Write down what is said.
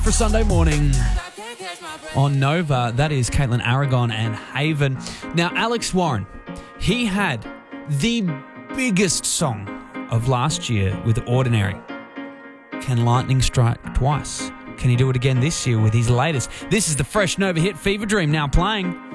For Sunday morning on Nova, that is Caitlin Aragon and Haven. Now, Alex Warren, he had the biggest song of last year with Ordinary. Can lightning strike twice? Can he do it again this year with his latest? This is the fresh Nova hit Fever Dream, now playing.